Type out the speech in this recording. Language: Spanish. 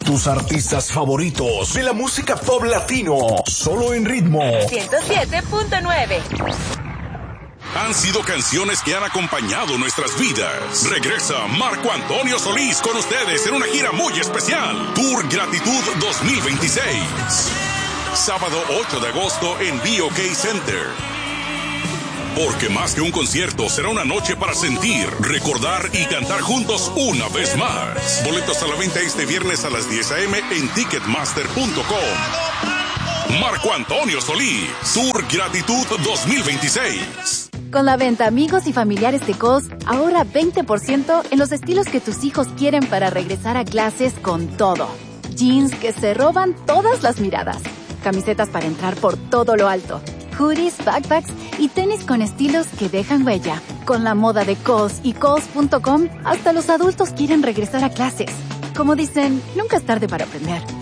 Tus artistas favoritos de la música pop latino, solo en Ritmo 107.9. Han sido canciones que han acompañado nuestras vidas. Regresa Marco Antonio Solís con ustedes en una gira muy especial. Tour Gratitud 2026. Sábado 8 de agosto en BOK Center. Porque más que un concierto, será una noche para sentir, recordar y cantar juntos una vez más. Boletos a la venta este viernes a las 10 a.m. en Ticketmaster.com. Marco Antonio Solís, Tour Gratitud 2026. Con la venta Amigos y Familiares de Kohl's, ahorra 20% en los estilos que tus hijos quieren para regresar a clases con todo. Jeans que se roban todas las miradas. Camisetas para entrar por todo lo alto. Hoodies, backpacks y tenis con estilos que dejan huella. Con la moda de Kohl's y Kohls.com, hasta los adultos quieren regresar a clases. Como dicen, nunca es tarde para aprender.